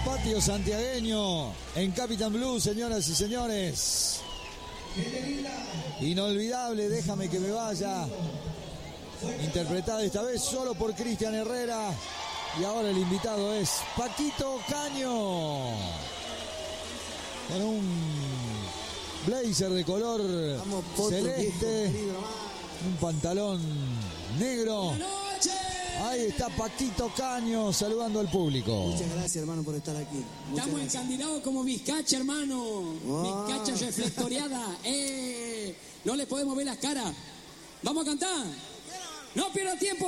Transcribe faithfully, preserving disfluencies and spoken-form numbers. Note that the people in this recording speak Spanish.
patio santiagueño en Capitán Blue, señoras y señores. Inolvidable, déjame que me vaya. Interpretada esta vez solo por Cristian Herrera. Y ahora el invitado es Paquito Caño. Con un blazer de color celeste, un pantalón negro. Ahí está Paquito Caño saludando al público. Muchas gracias, hermano, por estar aquí. Muchas Estamos gracias. encandilados como Vizcacha, hermano. Oh. Vizcacha reflectoreada. Eh, no le podemos ver las caras. ¿Vamos a cantar? No pierda tiempo.